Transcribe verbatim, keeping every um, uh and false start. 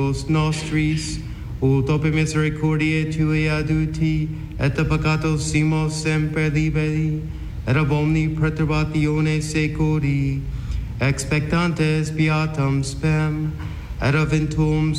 nostris, ut ope misericordiae tuae aduti, et peccatos simos semper liberi, et ab omni perturbatione seculi, expectantes beatum spem, et aventum